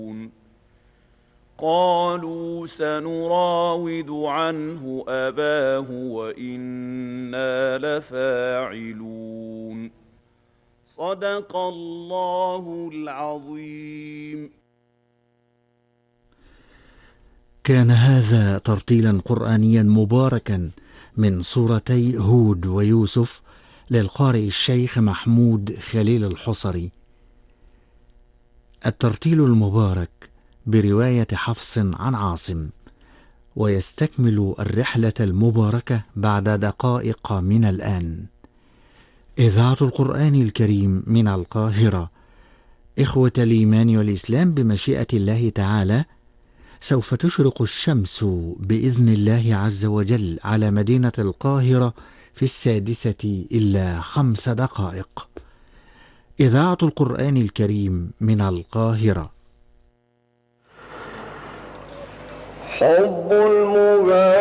قالوا سنراود عنه أباه وإنا لفاعلون. صدق الله العظيم. كان هذا ترتيلا قرآنيا مباركا من سورتي هود ويوسف للقارئ الشيخ محمود خليل الحصري. الترتيل المبارك برواية حفص عن عاصم، ويستكمل الرحلة المباركة بعد دقائق من الآن. إذاعة القرآن الكريم من القاهرة. إخوة الإيمان والإسلام، بمشيئة الله تعالى سوف تشرق الشمس بإذن الله عز وجل على مدينة القاهرة في 6:05. إذاعة القرآن الكريم من القاهرة. حب المبارك